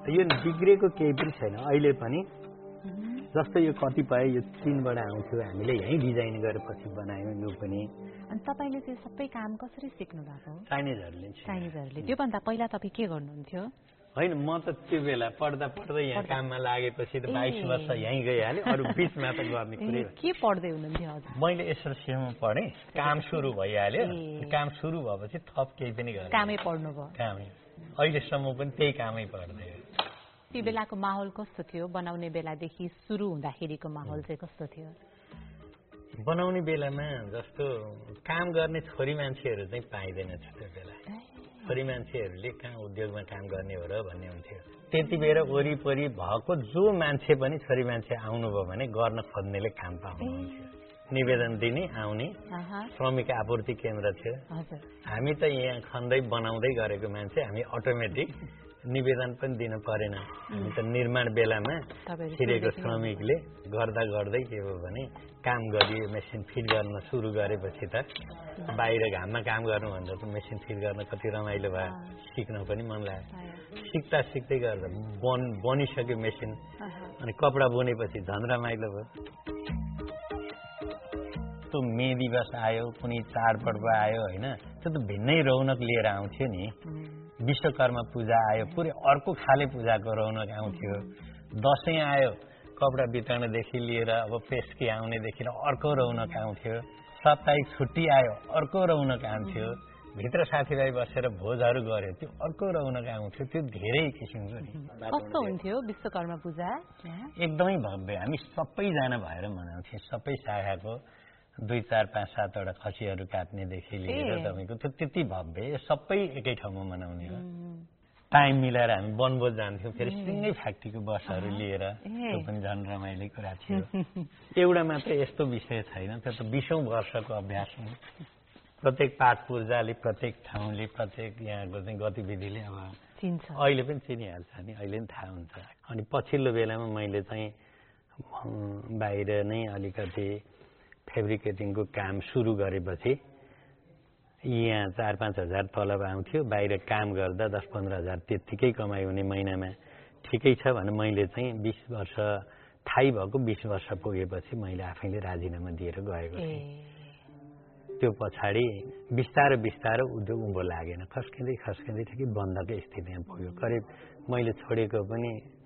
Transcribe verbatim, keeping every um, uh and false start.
यो बिग्रेको केही पनि छैन अहिले पनि। जस्तो यो कतिपय यो चीनबाट आउँथ्यो हामीले यहीँ डिजाइन गरेर पछि बनायौँ यो पनि। अनि तपाईँले त्यो सबै काम कसरी सिक्नु भएको? चाइनिजहरूले चाइनिजहरूले। त्योभन्दा पहिला तपाईँ के गर्नुहुन्थ्यो? होइन म त त्यो बेला पढ्दा पढ्दै यहाँ काममा लागेपछि त बाइस वर्ष यहीँ गइहाल्यो अरू बिचमा त गर्ने कुरै के पढ्दै हुनुहुन्थ्यो हजुर? मैले एसएलसीमा पढेँ काम सुरु भइहाल्यो काम सुरु भएपछि थप केही पनि गरेँ कामै पढ्नु भयो कामै अहिलेसम्म पनि त्यही कामै पढ्दै हो। त्यो बेलाको माहौल कस्तो थियो बनाउने बेलादेखि सुरु हुँदाखेरिको माहौल चाहिँ कस्तो थियो? बनाउने बेलामा जस्तो काम गर्ने छोरी मान्छेहरू चाहिँ पाइँदैन थियो त्यो बेला। छोरी मान्छेहरूले कहाँ उद्योगमा काम गर्ने हो र भन्ने हुन्थ्यो। त्यति बेला वरिपरि भएको जो मान्छे पनि छोरी मान्छे आउनुभयो भने गर्न खोज्नेले काम पाउनुहुन्थ्यो। निवेदन दिने आउने श्रमिक आपूर्ति केन्द्र थियो। हामी त यहाँ खन्दै बनाउँदै गरेको मान्छे हामी अटोमेटिक निवेदन पनि दिन परेन। हामी त निर्माण बेलामा छिरेको श्रमिकले गर्दा गर्दै के भयो भने काम गरियो मेसिन फिट गर्न सुरु गरेपछि त बाहिर घाममा काम गर्नुभन्दा त मेसिन फिट गर्न कति रमाइलो भयो सिक्न पनि मन लाग्यो। सिक्दा सिक्दै गर्दा बन बनिसक्यो मेसिन अनि कपडा बुनेपछि झन् रमाइलो भयो। त्यो मे दिवस आयो कुनै चाडपर्व आयो होइन त्यो त भिन्नै रौनक लिएर आउँथ्यो नि। विश्वकर्मा पूजा आयो पुरै अर्को खाले पूजाको रौनक आउँथ्यो। दसैँ आयो कपडा वितरणदेखि लिएर अब पेस्की आउनेदेखि अर्को रौनक आउँथ्यो। साप्ताहिक छुट्टी आयो अर्को रौनक आउँथ्यो। भित्र साथीभाइ बसेर भोजहरू गर्यो त्यो अर्को रौनक आउँथ्यो। त्यो धेरै किसिमको नि। कस्तो हुन्थ्यो विश्वकर्मा पूजा? एकदमै भव्य हामी सबैजना भएर मनाउँथ्यौँ। सबै शाखाको दुई चार पाँच सातवटा खसीहरू काट्नेदेखि लिएर तपाईँको त्यो त्यति भव्य सबै एकै ठाउँमा मनाउने हो। टाइम मिलाएर हामी वनभोज जान्थ्यौँ फेरि सिँगै फ्याक्ट्रीको बसहरू लिएर त्यो पनि झन् रमाइलो कुरा थियो। एउटा मात्र यस्तो विषय छैन त्यो त बिसौँ वर्षको अभ्यास हो। प्रत्येक पाठ पूर्जाले प्रत्येक ठाउँले प्रत्येक यहाँको चाहिँ गतिविधिले अब अहिले पनि चिनिहाल्छ नि अहिले पनि थाहा हुन्छ। अनि पछिल्लो बेलामा मैले चाहिँ बाहिर नै अलिकति फेब्रिकेटिङको काम सुरु गरेपछि यहाँ चार पाँच हजार तलब आउँथ्यो। बाहिर काम गर्दा दस पन्ध्र हजार त्यत्तिकै कमाइ हुने महिनामा ठिकै छ भने मैले चाहिँ बिस वर्ष थाहै भएको बिस वर्ष पुगेपछि मैले आफैले राजीनामा दिएर गएको थिएँ। त्यो पछाडि बिस्तारो बिस्तारो उद्योग उँभो लागेन खस्किँदै खस्किँदै थियो कि बन्दकै स्थितिमा पुग्यो। करिब मैले छोडेको पनि